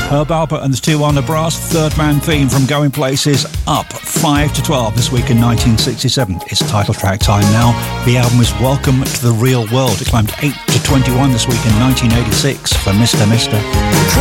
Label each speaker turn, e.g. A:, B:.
A: Herb Alpert and the 2 on the Brass, Third Man Theme from Going Places, up 5 to 12 this week in 1967. It's title track time now. The album is Welcome to the Real World. It climbed 8 to 21 this week in 1986 for Mr. Mister.